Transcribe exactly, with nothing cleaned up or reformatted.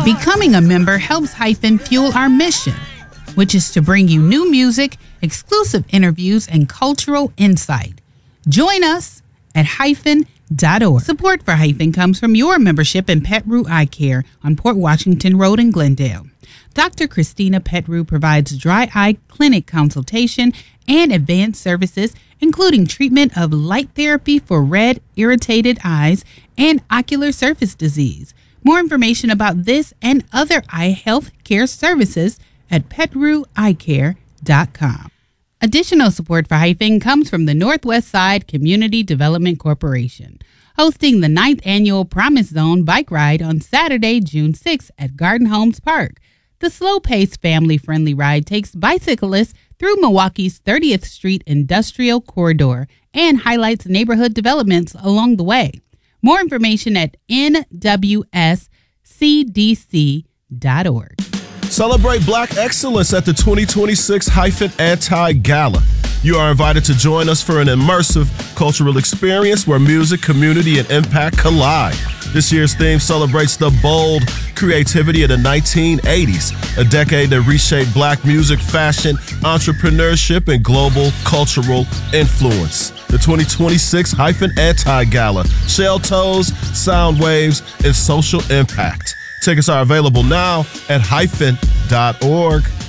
Becoming a member helps Hyphen fuel our mission, which is to bring you new music, exclusive interviews, and cultural insight. Join us at hyphen dot org. Support for Hyphen comes from your membership in Petrou Eye Care on Port Washington Road in Glendale. Doctor Christina Petrou provides dry eye clinic consultation and advanced services, including treatment of light therapy for red, irritated eyes and ocular surface disease. More information about this and other eye health care services at petrou eye care dot com. Additional support for Hyphen comes from the Northwest Side Community Development Corporation, hosting the ninth Annual Promise Zone Bike Ride on Saturday, June sixth at Garden Homes Park. The slow-paced, family-friendly ride takes bicyclists through Milwaukee's thirtieth Street Industrial Corridor and highlights neighborhood developments along the way. More information at N W S C D C dot org. Celebrate Black excellence at the twenty twenty-six Hyphen Anti-Gala. You are invited to join us for an immersive cultural experience where music, community, and impact collide. This year's theme celebrates the bold creativity of the nineteen eighties, a decade that reshaped Black music, fashion, entrepreneurship, and global cultural influence. The twenty twenty-six Hyphen Anti-Gala, shell toes, sound waves, and social impact. Tickets are available now at hyphen dot org.